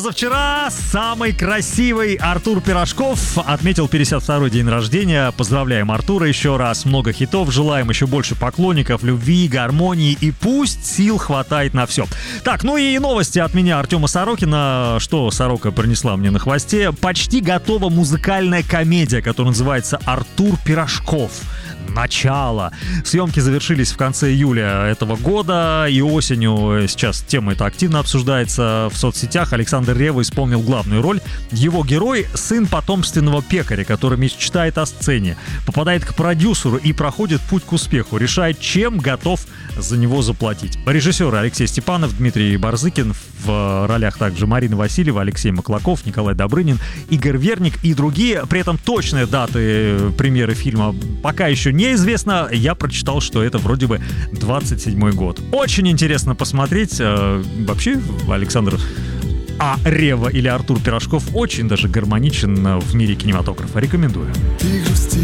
Позавчера самый красивый Артур Пирожков отметил 52-й день рождения. Поздравляем Артура еще раз. Много хитов. Желаем еще больше поклонников, любви, гармонии. И пусть сил хватает на все. Так, ну и новости от меня, Артема Сорокина. Что Сорока принесла мне на хвосте? Почти готова музыкальная комедия, которая называется «Артур Пирожков. Начало». Съемки завершились в конце июля этого года, и осенью сейчас тема эта активно обсуждается в соцсетях. Александр Ревва исполнил главную роль. Его герой — сын потомственного пекаря, который мечтает о сцене, попадает к продюсеру и проходит путь к успеху, решает, чем готов за него заплатить. Режиссеры Алексей Степанов, Дмитрий Барзыкин, в ролях также Марина Васильева, Алексей Маклаков, Николай Добрынин, Игорь Верник и другие. При этом точные даты премьеры фильма пока еще неизвестно. Я прочитал, что это вроде бы 27-й год. Очень интересно посмотреть. Вообще, Александр Ревва или Артур Пирожков очень даже гармоничен в мире кинематографа. Рекомендую.